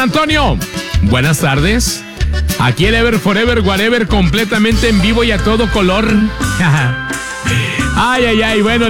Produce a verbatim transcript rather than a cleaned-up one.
Antonio, buenas tardes. Aquí el Ever Forever Whatever completamente en vivo y a todo color. Ay, ay, ay, bueno.